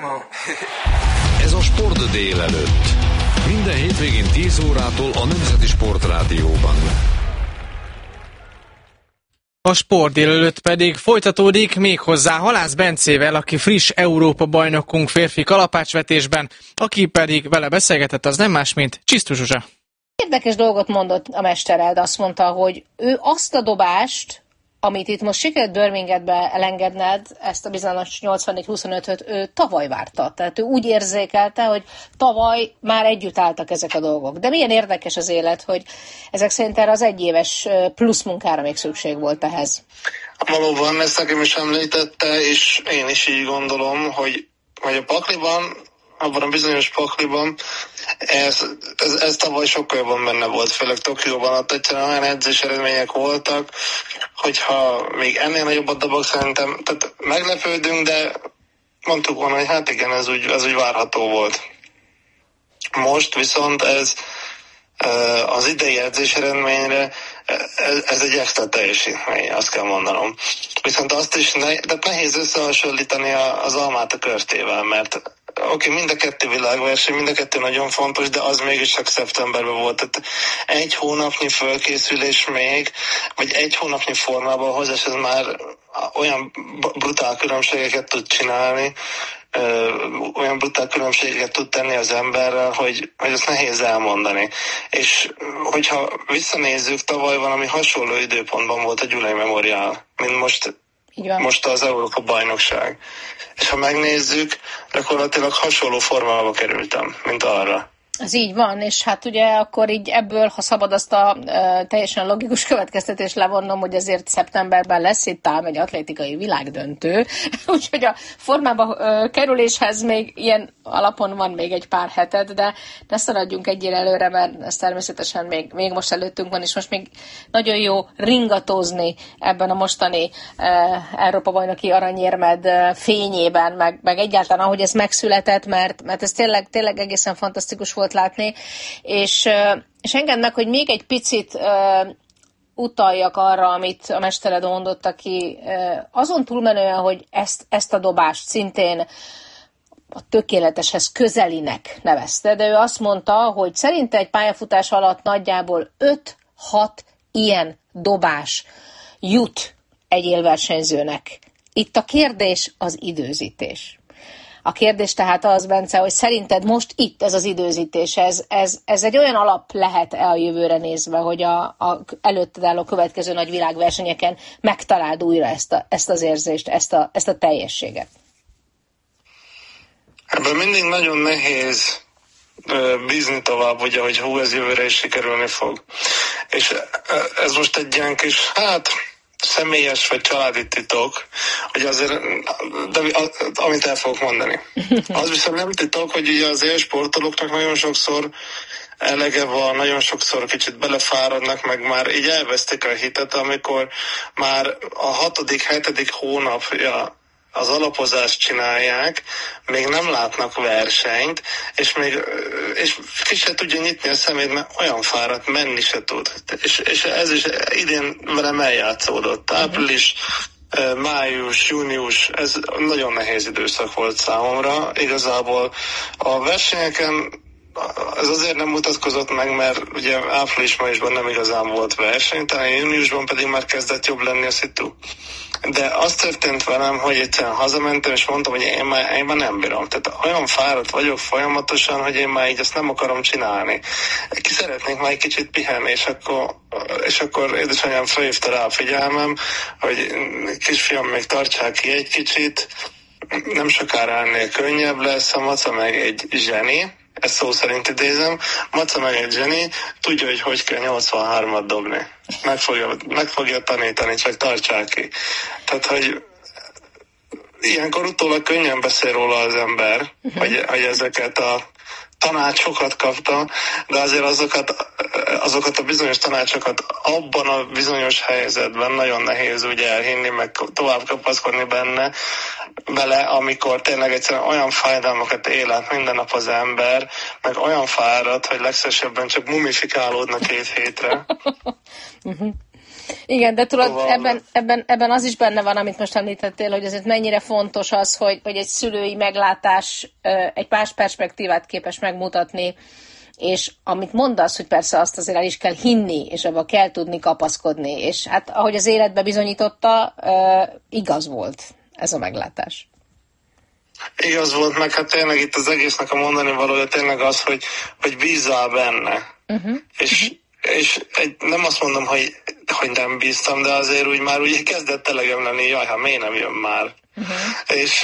Ez a Sport délelőtt. Minden hétvégén 10 órától a Nemzeti Sportrádióban. A Sport délelőtt pedig folytatódik méghozzá Halász Bencével, aki friss Európa-bajnokunk férfi kalapácsvetésben, aki pedig vele beszélgetett, az nem más, mint Csisztus Zsuzsa. Érdekes dolgot mondott a mestered, azt mondta, hogy ő azt a dobást, amit itt most sikerült Birminghambe elengedned, ezt a bizonyos 84-25-öt ő tavaly várta. Tehát ő úgy érzékelte, hogy tavaly már együtt álltak ezek a dolgok. De milyen érdekes az élet, hogy ezek szerint erre az egyéves plusz munkára még szükség volt ehhez. Valóban, ezt nekem is említette, és én is így gondolom, hogy a pakliban, abban a bizonyos pakliban, ez tavaly sokkal jobban benne volt, főleg Tokióban, ott egyszerűen olyan edzés eredmények voltak, hogyha még ennél nagyobbat dobok, szerintem, tehát meglepődünk, de mondtuk volna, hogy hát igen, ez úgy várható volt. Most viszont ez az idei edzés eredményre ez egy extra teljesítmény, azt kell mondanom. Viszont azt is nehéz összehasonlítani az almát a körtével, mert oké, mind a kettő világverseny, mind a kettő nagyon fontos, de az mégis csak szeptemberben volt. Tehát egy hónapnyi fölkészülés még, vagy egy hónapnyi formában hozás, ez már olyan brutál különbségeket tud csinálni, olyan brutál különbségeket tud tenni az emberrel, hogy ezt nehéz elmondani. És hogyha visszanézzük, tavaly valami hasonló időpontban volt a Gyulai Memorial, mint most az Európa-bajnokság. És ha megnézzük, gyakorlatilag hasonló formába kerültem, mint arra. Ez így van, és hát ugye akkor így ebből, ha szabad azt a teljesen logikus következtetést levonnom, hogy azért szeptemberben lesz itt ám egy atlétikai világdöntő, úgyhogy a formába kerüléshez még ilyen alapon van még egy pár heted, de ne szaladjunk egyre előre, mert ez természetesen még most előttünk van, és most még nagyon jó ringatózni ebben a mostani Európa-bajnoki aranyérmed fényében, meg egyáltalán ahogy ez megszületett, mert ez tényleg egészen fantasztikus volt látni, és engedd meg, hogy még egy picit utaljak arra, amit a mestered mondott, aki azon túlmenően, hogy ezt a dobást szintén a tökéleteshez közelinek nevezte, de ő azt mondta, hogy szerinte egy pályafutás alatt nagyjából 5-6 ilyen dobás jut egy élversenyzőnek. Itt a kérdés az időzítés. A kérdés tehát az, Bence, hogy szerinted most itt ez az időzítés, ez egy olyan alap lehet-e a jövőre nézve, hogy a előtted álló következő nagy világversenyeken megtaláld újra ezt az érzést, ezt a teljességet? Ebben mindig nagyon nehéz bízni tovább, ugye, hogy ez jövőre is sikerülni fog. És ez most egy ilyen kis, személyes vagy családi titok, hogy azért, de amit el fogok mondani. Az viszont nem titok, hogy ugye az élsportolóknak nagyon sokszor elege van, nagyon sokszor kicsit belefáradnak, meg már így elvesztik a hitet, amikor már a 6.-7. hónapja az alapozást csinálják, még nem látnak versenyt, és ki se tudja nyitni a szemét, mert olyan fáradt, menni se tud. És ez is idén velem eljátszódott. Április, május, június, ez nagyon nehéz időszak volt számomra. Igazából a versenyeken ez azért nem mutatkozott meg, mert ugye április-májusban nem igazán volt verseny, talán júniusban pedig már kezdett jobb lenni a szitu. De az történt velem, hogy egyszerűen hazamentem, és mondtam, hogy én már nem bírom. Tehát olyan fáradt vagyok folyamatosan, hogy én már így ezt nem akarom csinálni. Ki szeretnék már egy kicsit pihenni, és akkor édesanyám felhívta rá a figyelmem, hogy kisfiam, még tartsák ki egy kicsit, nem sokára ennél könnyebb lesz, a maca meg egy zseni, ezt szó szerint idézem, maca meg egy zseni, tudja, hogy kell 83-at dobni. Meg fogja tanítani, csak tartsák ki. Tehát, hogy ilyenkor utólag könnyen beszél róla az ember, hogy ezeket a tanácsokat kapta, de azért azokat a bizonyos tanácsokat abban a bizonyos helyzetben nagyon nehéz ugye elhinni, meg tovább kapaszkodni bele, amikor tényleg egyszerűen olyan fájdalmakat él át minden nap az ember, meg olyan fáradt, hogy legszívesebben csak mumifikálódna 2 hétre. Igen, de tudod, ebben az is benne van, amit most említettél, hogy azért mennyire fontos az, hogy egy szülői meglátás egy más perspektívát képes megmutatni, és amit mondasz, hogy persze azt azért el is kell hinni, és abba kell tudni kapaszkodni, és hát ahogy az életbe bizonyította, igaz volt ez a meglátás. Igaz volt, meg hát tényleg itt az egésznek a mondani valója tényleg az, hogy bízzál benne. És nem azt mondom, hogy nem bíztam, de azért úgy már úgy kezdett elegem lenni, jaj, hát miért nem jön már. És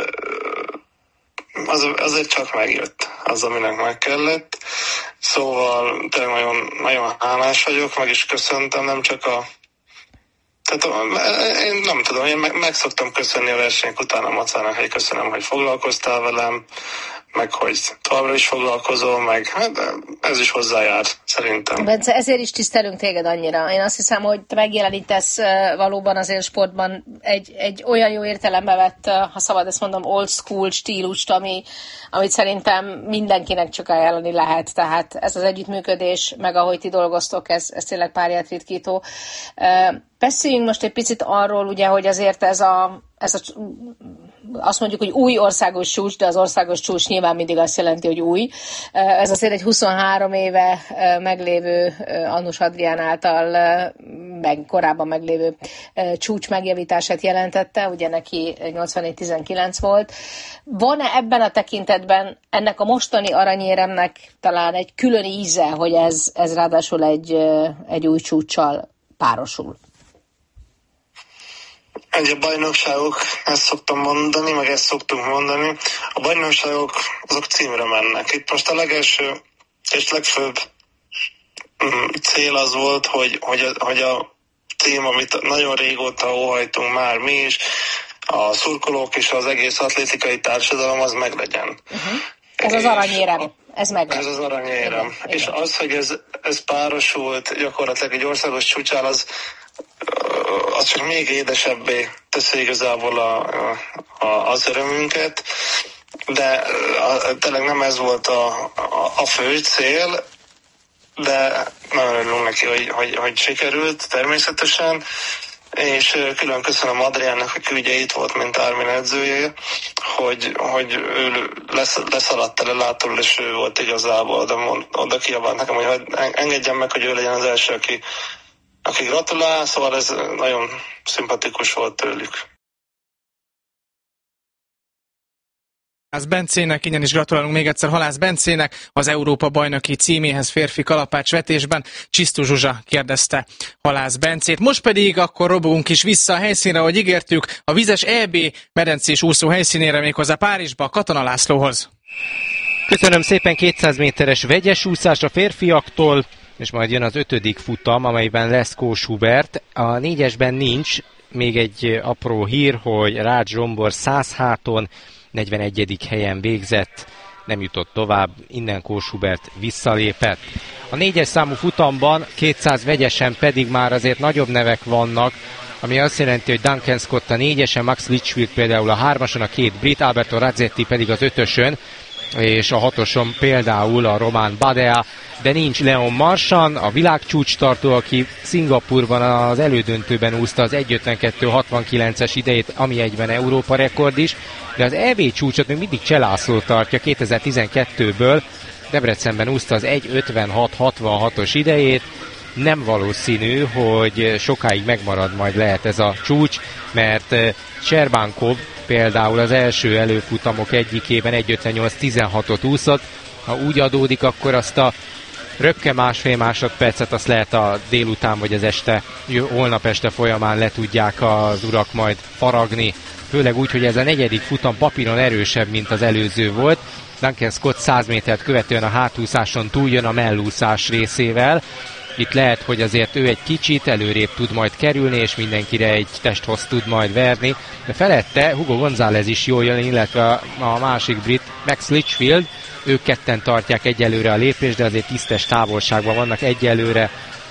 azért csak megjött az, aminek meg kellett. Szóval tényleg nagyon, nagyon hálás vagyok, meg is köszöntem, nem csak tehát én nem tudom, én meg szoktam köszönni a versenyek után a Macának, hogy köszönöm, hogy foglalkoztál velem, meg hogy továbbra is foglalkozol, meg hát ez is hozzájár, szerintem. Bence, ezért is tisztelünk téged annyira. Én azt hiszem, hogy te megjelenítesz valóban az élsportban egy olyan jó értelembe vett, ha szabad ezt mondom, old school stílust, amit szerintem mindenkinek csak ajánlani lehet. Tehát ez az együttműködés, meg ahogy ti dolgoztok, ez tényleg párját ritkító. Beszéljünk most egy picit arról, ugye, hogy azért ez a azt mondjuk, hogy új országos csúcs, de az országos csúcs nyilván mindig azt jelenti, hogy új. Ez azért egy 23 éve meglévő Annus Adrián által korábban meglévő csúcs megjavítását jelentette, ugye neki 84-19 volt. Van-e ebben a tekintetben ennek a mostani aranyéremnek talán egy külön íze, hogy ez ráadásul egy új csúccsal párosul? A bajnokságok, ezt szoktam mondani, meg ezt szoktunk mondani, a bajnokságok azok címre mennek. Itt most a legelső és legfőbb cél az volt, hogy a cím, amit nagyon régóta óhajtunk már mi is, a szurkolók és az egész atlétikai társadalom, az meglegyen. Ez az aranyérem. Ez az aranyérem. Igen. És az, hogy ez párosult gyakorlatilag egy országos csúccsal, az csak még édesebbé teszi igazából az örömünket, de tényleg nem ez volt a fő cél, de nagyon örülünk neki, hogy sikerült természetesen, és külön köszönöm Adriánnak, aki ugye itt volt, mint Armin edzője, hogy ő leszaladt el látóról, és ő volt igazából, de oda kiabált nekem, hogy engedjem meg, hogy ő legyen az első, aki gratulál, szóval ez nagyon szimpatikus volt tőlük. Halász Bencének, innen is gratulálunk még egyszer Halász Bencének az Európa bajnoki címéhez férfi kalapácsvetésben. Csisztú Zsuzsa kérdezte Halász Bencét. Most pedig akkor robogunk is vissza a helyszínre, ahogy ígértük, a vizes EB medencés úszó helyszínére, méghozzá Párizsba, Katona Lászlóhoz. Köszönöm szépen, 200 méteres vegyes úszás a férfiaktól, és majd jön az 5. futam, amelyben lesz Kós Hubert. A 4-esben nincs, még egy apró hír, hogy Rácz Zsombor 100 háton 41. helyen végzett, nem jutott tovább, innen Kós Hubert visszalépett. A 4-es számú futamban 200 vegyesen pedig már azért nagyobb nevek vannak, ami azt jelenti, hogy Duncan Scott a 4-esen, Max Litchfield például a 3-ason, a 2 brit, Alberto Razzetti pedig az 5-ösön, és a 6-oson például a román Badea, de nincs Leon Marchand, a világcsúcstartó, aki Szingapurban az elődöntőben úszta az 1.52.69-es idejét, ami egyben Európa rekord is, de az EB csúcsot még mindig Cselászló tartja 2012-ből, Debrecenben úszta az 1.56.66-os idejét. Nem valószínű, hogy sokáig megmarad majd lehet ez a csúcs, mert Cserbankov például az első előfutamok egyikében 1.58.16-ot úszott. Ha úgy adódik, akkor azt a röpke másfél másodpercet azt lehet a délután vagy az este, holnap este folyamán le tudják az urak majd faragni. Főleg úgy, hogy ez a 4. futam papíron erősebb, mint az előző volt. Duncan Scott 100 métert követően a hátúszáson túljön a mellúszás részével. Itt lehet, hogy azért ő egy kicsit előrébb tud majd kerülni, és mindenkire egy testhoz tud majd verni. De felette Hugo González is jól jön, illetve a másik brit, Max Litchfield. Ők ketten tartják egyelőre a lépést, de azért tisztes távolságban vannak egyelőre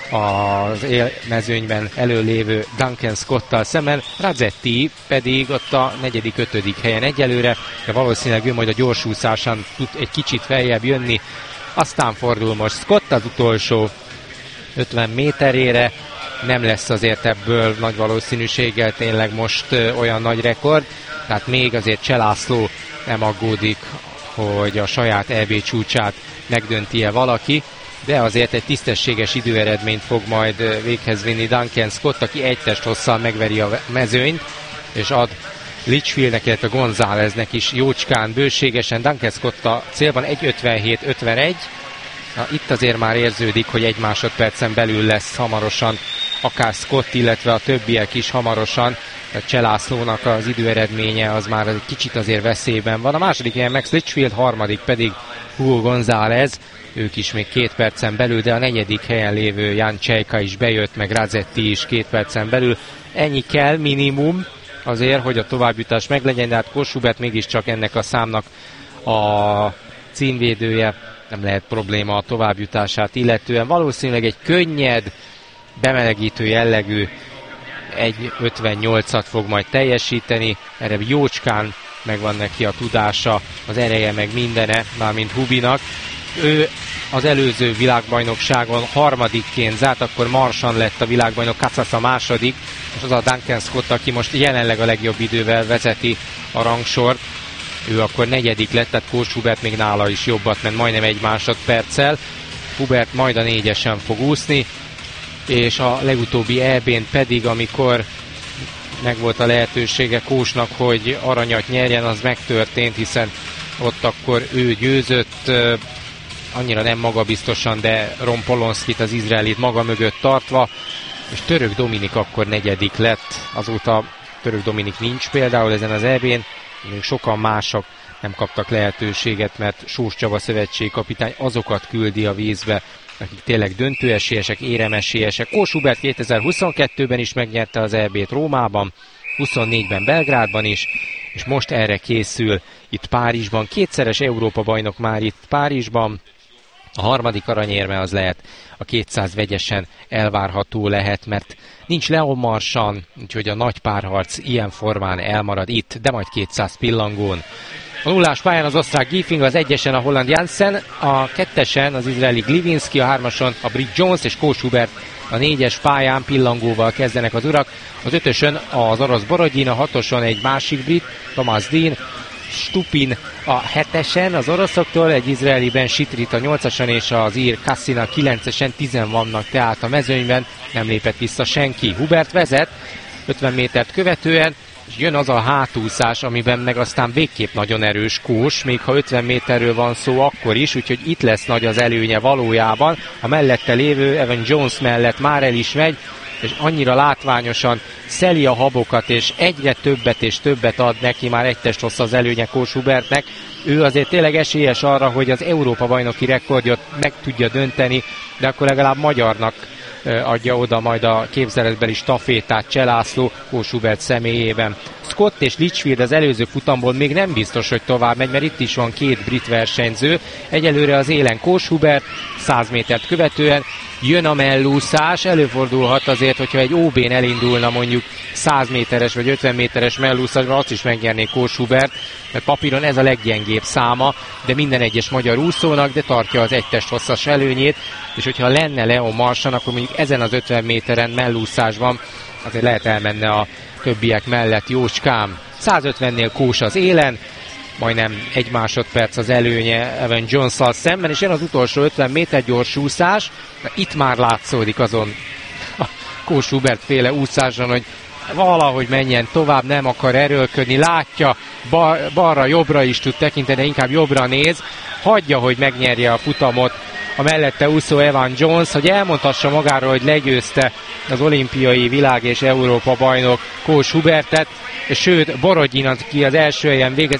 az élmezőnyben előlévő Duncan Scottal szemben. Razzetti pedig ott a 4.-5. helyen egyelőre, de valószínűleg ő majd a gyorsúszásán tud egy kicsit feljebb jönni. Aztán fordul most Scott az utolsó 50 méterére, nem lesz azért ebből nagy valószínűséggel tényleg most olyan nagy rekord, tehát még azért Cseh László nem aggódik, hogy a saját EB csúcsát megdönti-e valaki, de azért egy tisztességes időeredményt fog majd véghez vinni Duncan Scott, aki egy testhosszal megveri a mezőnyt, és ad Litchfieldnek, illetve Gonzáleznek is jócskán, bőségesen. Duncan Scott a célban 1.57.51. Itt azért már érződik, hogy egy másodpercen belül lesz hamarosan akár Scott, illetve a többiek is hamarosan. A Cseh Lászlónak az időeredménye az már egy kicsit azért veszélyben van. A második helyen Max Litchfield, harmadik pedig Hugo González, ők is még 2 percen belül, de a negyedik helyen lévő Jan Csejka is bejött, meg Razetti is 2 percen belül. Ennyi kell minimum azért, hogy a továbbjutás meglegyen, de hát Kós Hubert mégiscsak ennek a számnak a címvédője, nem lehet probléma a továbbjutását illetően. Valószínűleg egy könnyed, bemelegítő jellegű 1.58-at fog majd teljesíteni, erre jócskán megvan neki a tudása, az ereje meg mindene, mármint Hubinak. Ő az előző világbajnokságon harmadikként zárt, akkor Marsan lett a világbajnok, Kacasz a második, és az a Duncan Scott, aki most jelenleg a legjobb idővel vezeti a rangsort. Ő akkor negyedik lett, tehát Kós Hubert még nála is jobbat ment, majdnem 1 másodperccel. Hubert majd a 4-esen fog úszni, és a legutóbbi EB-n pedig, amikor megvolt a lehetősége Kósnak, hogy aranyat nyerjen, az megtörtént, hiszen ott akkor ő győzött, annyira nem magabiztosan, de Ron Polonskit, az izraelit maga mögött tartva, és Török Dominik akkor negyedik lett. Azóta Török Dominik nincs például ezen az EB-n, még sokan mások nem kaptak lehetőséget, mert Sós Csaba szövetségkapitány azokat küldi a vízbe, akik tényleg döntőesélyesek, éremesélyesek. Kós Hubert 2022-ben is megnyerte az EB-t Rómában, 24-ben Belgrádban is, és most erre készül itt Párizsban. 2-szeres Európa-bajnok már itt Párizsban. A harmadik aranyérme az lehet a 200 vegyesen elvárható lehet, mert nincs Leon Marchand, úgyhogy a nagy párharc ilyen formán elmarad itt, de majd 200 pillangón. A nullás pályán az osztrák Giefing, az 1-esen a holland Janssen, a 2-esen az izraeli Gliwinski, a 3-ason a brit Jones és Kós Hubert a 4-es pályán pillangóval kezdenek az urak. Az 5-ösön az orosz Borodin, a 6-oson egy másik brit, Thomas Dean, Stupin a 7-esen az oroszoktól, egy izraeli Ben Shitrit a 8-ason és az ír Kassin a 9-esen, 10 vannak tehát a mezőnyben, nem lépett vissza senki. Hubert vezet 50 métert követően, és jön az a hátúszás, amiben meg aztán végképp nagyon erős Kós, még ha 50 méterről van szó akkor is, úgyhogy itt lesz nagy az előnye valójában. A mellette lévő Evan Jones mellett már el is megy, és annyira látványosan szeli a habokat, és egyre többet és többet ad neki, már egy test hossz az előnye Kós Hubertnek. Ő azért tényleg esélyes arra, hogy az Európa-bajnoki rekordjot meg tudja dönteni, de akkor legalább magyarnak adja oda majd a képzeletbeli stafétát Cseh László Kós Hubert személyében. Scott és Litchfield az előző futamból még nem biztos, hogy tovább megy, mert itt is van 2 brit versenyző. Egyelőre az élen Kós Hubert, 100 métert követően jön a mellúszás, előfordulhat azért, hogyha egy OB-n elindulna mondjuk 100 méteres vagy 50 méteres mellúszásban, azt is megnyerné Kós Hubert, mert papíron ez a leggyengébb száma, de minden egyes magyar úszónak, de tartja az egy test hosszas előnyét, és hogyha lenne Leon Marchand, akkor mondjuk ezen az 50 méteren mellúszásban azért lehet elmenne a többiek mellett jócskám. 150-nél Kós az élen, majdnem 1 másodperc az előnye Evan Jones-szal szemben, és jön az utolsó 50 méter gyors úszás. Itt már látszódik azon a Kós Hubert féle úszáson, hogy valahogy menjen tovább, nem akar erőlködni, látja, balra-jobbra is tud tekinteni, de inkább jobbra néz, hagyja, hogy megnyerje a futamot a mellette úszó Evan Jones, hogy elmondhassa magáról, hogy legyőzte az olimpiai világ és Európa bajnok Kós Hubertet, sőt Borodin, aki az első helyen végez,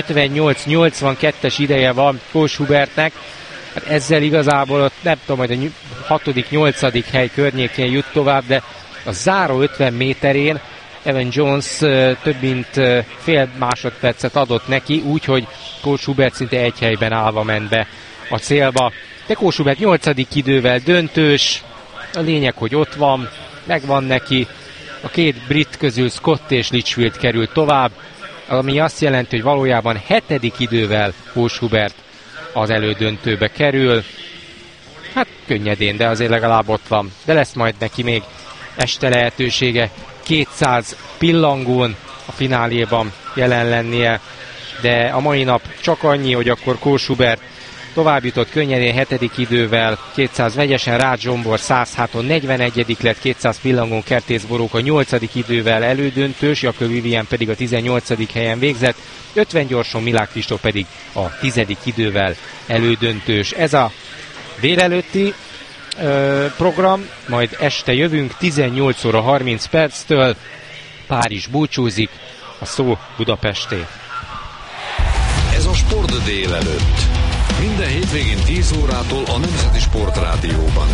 1.58.82-es ideje van Kós Hubertnek, hát ezzel igazából ott nem tudom, hogy a 6.-8. hely környékén jut tovább, de a záró 50 méterén Evan Jones több mint fél másodpercet adott neki, úgyhogy Kós Hubert szinte egy helyben állva ment be a célba. De Kós Hubert 8. idővel döntős, a lényeg, hogy ott van, megvan neki. A 2 brit közül Scott és Litchfield került tovább, ami azt jelenti, hogy valójában 7. idővel Kós Hubert az elődöntőbe kerül. Hát könnyedén, de azért legalább ott van. De lesz majd neki még este lehetősége 200 pillangón a fináléban jelen lennie, de a mai nap csak annyi, hogy akkor Kós Hubert tovább jutott könnyedén 7. idővel, 200 vegyesen, Rácz Zsombor 100 háton 41. lett, 200 pillangón, Kertész Boróka 8. idővel elődöntős, Jakő Vivien pedig a 18. helyen végzett, 50 gyorson Milák Kristóf pedig a 10. idővel elődöntős. Ez a délelőtti program, majd este jövünk 18 óra 30 perctől, Párizs búcsúzik, a szó Budapesté. Ez a Sport délelőtt. Minden hétvégén 10 órától a Nemzeti Sportrádióban.